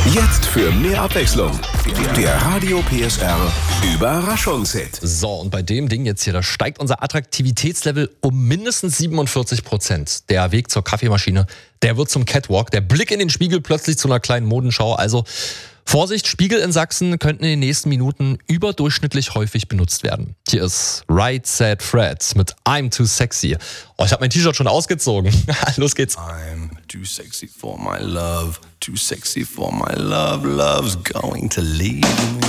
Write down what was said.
Jetzt für mehr Abwechslung. Der Radio PSR Überraschungshit. So, und bei dem Ding jetzt hier, da steigt unser Attraktivitätslevel um mindestens 47%. Der Weg zur Kaffeemaschine, der wird zum Catwalk. Der Blick in den Spiegel plötzlich zu einer kleinen Modenschau. Also Vorsicht, Spiegel in Sachsen könnten in den nächsten Minuten überdurchschnittlich häufig benutzt werden. Hier ist Right Said Fred mit I'm Too Sexy. Oh, ich habe mein T-Shirt schon ausgezogen. Los geht's. I'm too sexy for my love, too sexy for my love, love's going to leave me.